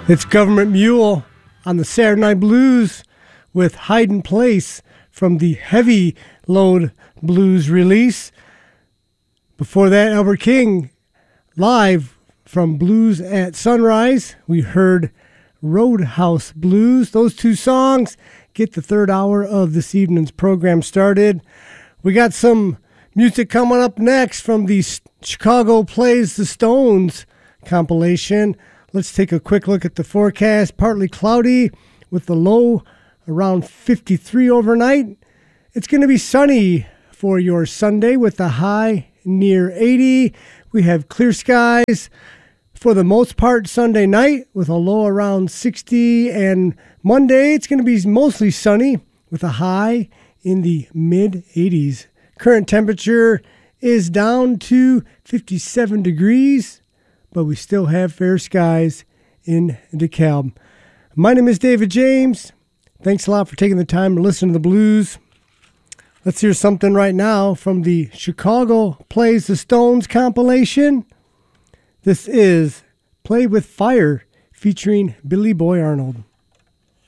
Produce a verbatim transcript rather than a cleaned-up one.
It's Government Mule on the Saturday Night Blues with Hiding Place from the Heavy Load Blues release. Before that, Albert King live from Blues at Sunrise. We heard Roadhouse Blues. Those two songs get the third hour of this evening's program started. We got some music coming up next from the Chicago Plays the Stones compilation. Let's take a quick look at the forecast. Partly cloudy with the low around fifty-three overnight. It's going to be sunny for your Sunday with the high near eighty. We have clear skies for the most part Sunday night with a low around sixty. And Monday, it's going to be mostly sunny with a high in the mid eighties. Current temperature is down to fifty-seven degrees. But we still have fair skies in DeKalb. My name is David James. Thanks a lot for taking the time to listen to the blues. Let's hear something right now from the Chicago Plays the Stones compilation. This is Play with Fire featuring Billy Boy Arnold.